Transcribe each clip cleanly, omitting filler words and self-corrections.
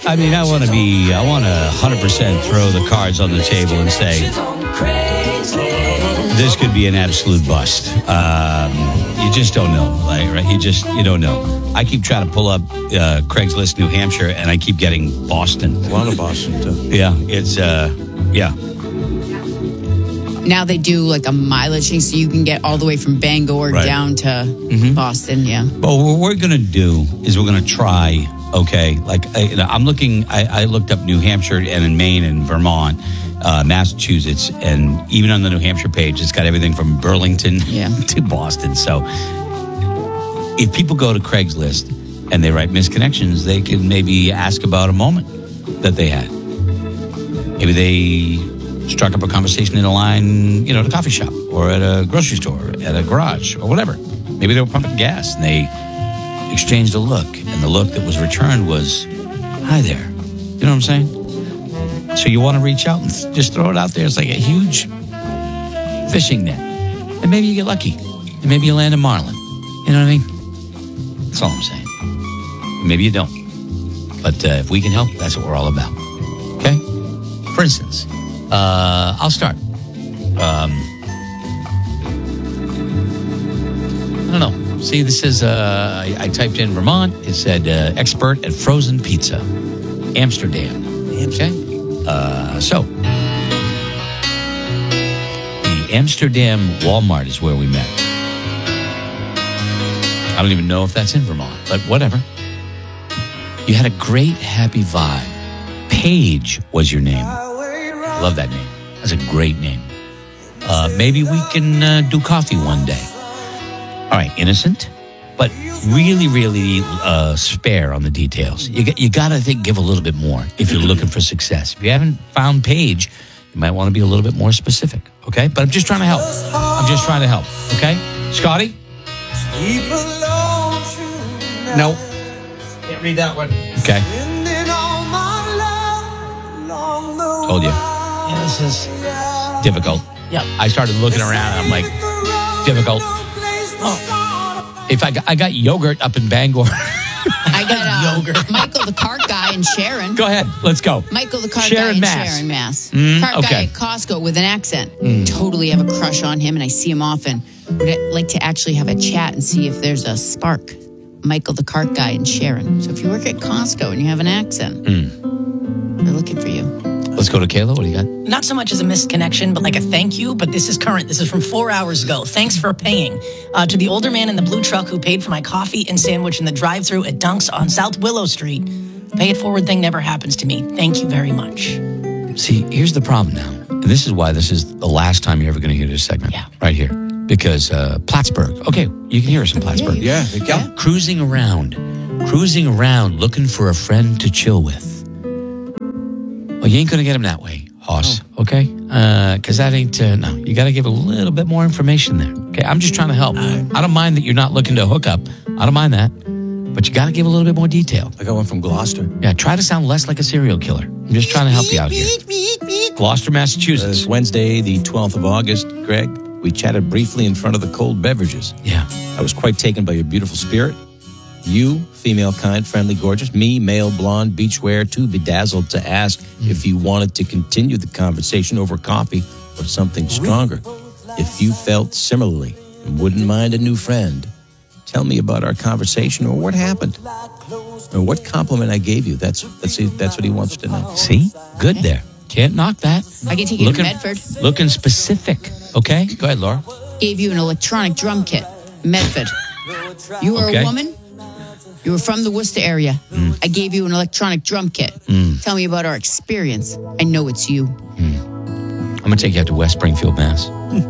I mean, I want to 100% throw the cards on the table and say, this could be an absolute bust. You just don't know, right? You don't know. I keep trying to pull up Craigslist New Hampshire, and I keep getting Boston. A lot of Boston, too. Yeah, it's, yeah. Now they do like a mileage thing, so you can get all the way from Bangor down to Boston, yeah. But what we're going to do is we're going to try, okay, like, I'm looking, I looked up New Hampshire and in Maine and Vermont, Massachusetts, and even on the New Hampshire page, it's got everything from Burlington to Boston. So if people go to Craigslist and they write misconnections, they can maybe ask about a moment that they had. Maybe they struck up a conversation in a line, at a coffee shop or at a grocery store, at a garage or whatever. Maybe they were pumping gas and they exchanged a look, and the look that was returned was, hi there. You know what I'm saying? So you want to reach out and just throw it out there. It's like a huge fishing net. And maybe you get lucky. And maybe you land a marlin. You know what I mean? That's all I'm saying. Maybe you don't. But if we can help, that's what we're all about. Okay? For instance, I'll start. I don't know. See, this is, I typed in Vermont. It said expert at frozen pizza. Amsterdam. Okay? So, the Amsterdam Walmart is where we met. I don't even know if that's in Vermont, but whatever. You had a great, happy vibe. Paige was your name. I love that name. That's a great name. Maybe we can do coffee one day. All right, innocent, but really, really spare on the details. You got to give a little bit more if you're looking for success. If you haven't found Paige, you might want to be a little bit more specific, okay? But I'm just trying to help. Okay? Scotty? No. Can't read that one. Okay. Told you. Yeah, this is difficult. Yep. I started looking around and I'm like, difficult. Oh. If I got yogurt up in Bangor. I got yogurt. Michael the cart guy in Sharon. Go ahead. Let's go. Michael the cart Sharon, guy in Mass. Sharon, Mass. Okay. Guy at Costco with an accent. Totally have a crush on him, and I see him often. Would like to actually have a chat and see if there's a spark. Michael the cart guy in Sharon. So if you work at Costco and you have an accent, we're looking for you. Let's go to Kayla. What do you got? Not so much as a misconnection, but like a thank you. But this is current. This is from 4 hours ago. Thanks for paying. To the older man in the blue truck who paid for my coffee and sandwich in the drive-thru at Dunk's on South Willow Street. Pay it forward thing never happens to me. Thank you very much. See, here's the problem now. And this is why this is the last time you're ever going to hear this segment. Yeah. Right here. Because Plattsburgh. Okay, you can hear us in Plattsburgh. Yeah, they go. Cruising around, looking for a friend to chill with. Well, you ain't going to get him that way, Hoss, okay? Because that ain't, no. You got to give a little bit more information there, okay? I'm just trying to help. I don't mind that you're not looking to hook up. I don't mind that. But you got to give a little bit more detail. I got one from Gloucester. Yeah, try to sound less like a serial killer. I'm just trying to help you out here. Gloucester, Massachusetts. It's Wednesday, the 12th of August, Greg. We chatted briefly in front of the cold beverages. Yeah. I was quite taken by your beautiful spirit. You, female, kind, friendly, gorgeous. Me, male, blonde, beachwear, too bedazzled to ask if you wanted to continue the conversation over coffee or something stronger. If you felt similarly and wouldn't mind a new friend, tell me about our conversation or what happened. Or what compliment I gave you. That's what he wants to know. See? Good there. Can't knock that. I can take you to Medford. Looking specific, okay? Go ahead, Laura. Gave you an electronic drum kit. Medford. You were a woman. You were from the Worcester area. I gave you an electronic drum kit. Tell me about our experience. I know it's you. I'm going to take you out to West Springfield, Mass.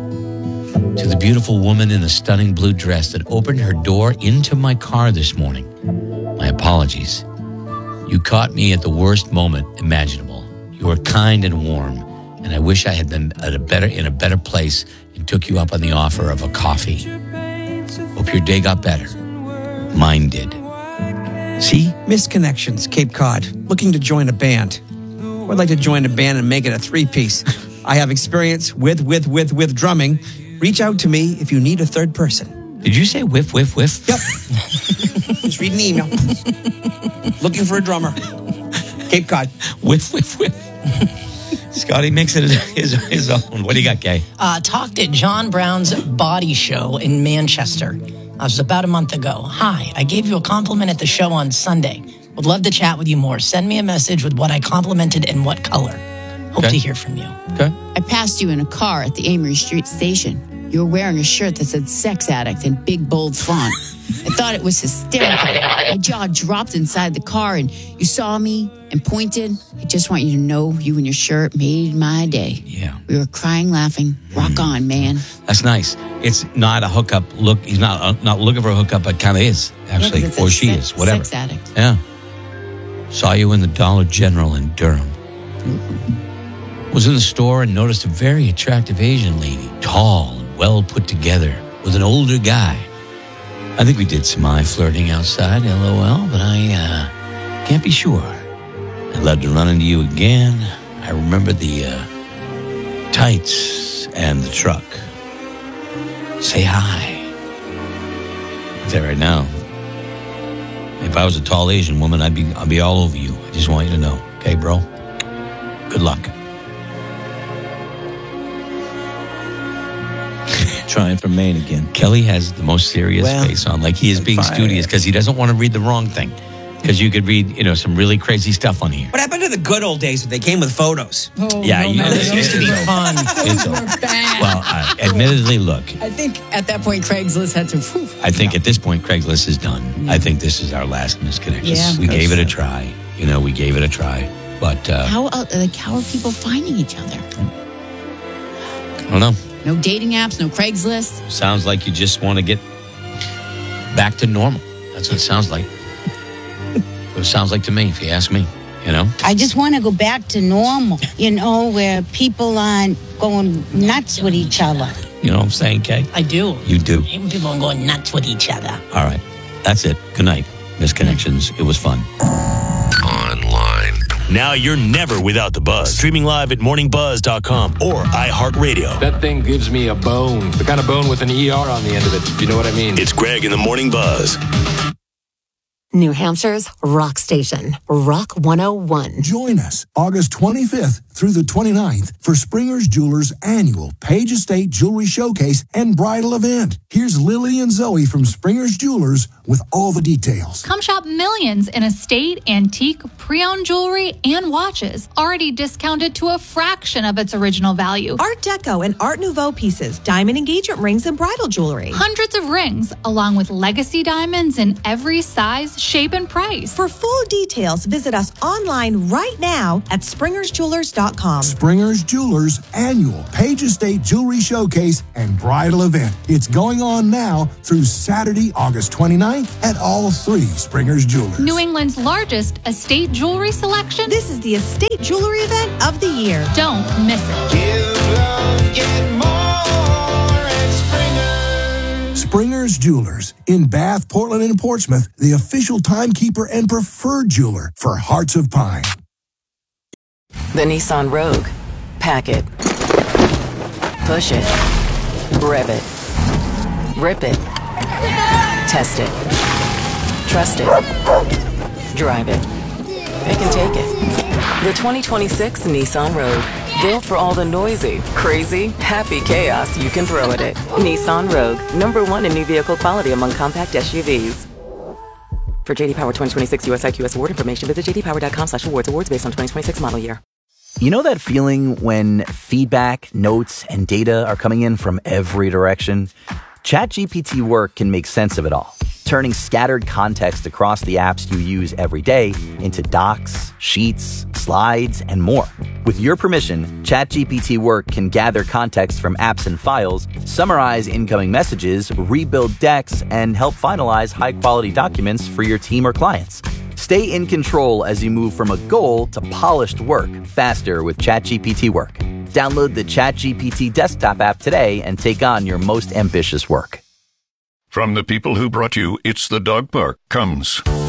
To the beautiful woman in the stunning blue dress that opened her door into my car this morning. My apologies. You caught me at the worst moment imaginable. You were kind and warm, and I wish I had been in a better place and took you up on the offer of a coffee. Hope your day got better. Mine did. See? Misconnections, Cape Cod. Looking to join a band. Or I'd like to join a band and make it a three-piece. I have experience with drumming. Reach out to me if you need a third person. Did you say whiff? Yep. Just read an email. Looking for a drummer. Cape Cod. With. Scotty makes it his own. What do you got, Kay? Talked at John Brown's Body Show in Manchester. It was about a month ago. Hi, I gave you a compliment at the show on Sunday. Would love to chat with you more. Send me a message with what I complimented and what color. Hope to hear from you. Okay. I passed you in a car at the Amory Street station. You were wearing a shirt that said sex addict in big, bold font. I thought it was hysterical. My jaw dropped inside the car and you saw me and pointed. I just want you to know you and your shirt made my day. Yeah. We were crying, laughing. Rock on, man. That's nice. It's not a hookup look. He's not looking for a hookup, but kind of is, actually. Yeah, or she is, whatever. Sex addict. Yeah. Saw you in the Dollar General in Durham. Was in the store and noticed a very attractive Asian lady, tall and well put together, with an older guy. I think we did some eye flirting outside, LOL, but I can't be sure. I'd love to run into you again. I remember the tights and the truck. Say hi. I'm there right now. If I was a tall Asian woman, I'd be all over you. I just want you to know. Okay, bro? Good luck. Trying for Maine again. Kelly has the most serious face on. Like he is being studious because he doesn't want to read the wrong thing. Because you could read, some really crazy stuff on here. What happened to the good old days when they came with photos? Yeah, It used to be fun. Well, admittedly, look. I think at that point, Craigslist had to. I think at this point, Craigslist is done. I think this is our last misconnection. Yeah. We gave it a try. We gave it a try. But How are people finding each other? I don't know. No dating apps, no Craigslist. Sounds like you just want to get back to normal. That's what it sounds like. It sounds like to me, if you ask me. I just want to go back to normal, where people aren't going nuts with each other. You know what I'm saying, Kay? I do. You do. Even people are going nuts with each other. All right. That's it. Good night, Misconnections. It was fun. Online. Now you're never without the buzz. Streaming live at morningbuzz.com or iHeartRadio. That thing gives me a bone. The kind of bone with an ER on the end of it. You know what I mean? It's Greg in the Morning Buzz. New Hampshire's rock station, Rock 101. Join us August 25th through the 29th for Springer's Jewelers' annual Page Estate Jewelry Showcase and Bridal Event. Here's Lily and Zoe from Springer's Jewelers with all the details. Come shop millions in estate, antique, pre-owned jewelry, and watches, already discounted to a fraction of its original value. Art Deco and Art Nouveau pieces, diamond engagement rings, and bridal jewelry. Hundreds of rings, along with legacy diamonds in every size, shape, and price. For full details, visit us online right now at springersjewelers.com. Springer's Jewelers' annual Page Estate Jewelry Showcase and Bridal Event. It's going on now through Saturday, August 29th at all three Springer's Jewelers. New England's largest estate jewelry selection. This is the estate jewelry event of the year. Don't miss it. Give love, get more at Springer's. Springer's Jewelers in Bath, Portland, and Portsmouth, the official timekeeper and preferred jeweler for Hearts of Pine. The Nissan Rogue. Pack it. Push it. Rev it. Rip it. Test it. Trust it. Drive it. Pick and take it. The 2026 Nissan Rogue. Built for all the noisy, crazy, happy chaos you can throw at it. Nissan Rogue. #1 in new vehicle quality among compact SUVs. For JD Power 2026 US IQS award information, visit jdpower.com/awards. Awards based on 2026 model year. You know that feeling when feedback, notes, and data are coming in from every direction? ChatGPT Work can make sense of it all, turning scattered context across the apps you use every day into docs, sheets, slides, and more. With your permission, ChatGPT Work can gather context from apps and files, summarize incoming messages, rebuild decks, and help finalize high-quality documents for your team or clients. Stay in control as you move from a goal to polished work faster with ChatGPT Work. Download the ChatGPT desktop app today and take on your most ambitious work. From the people who brought you It's the Dog Park comes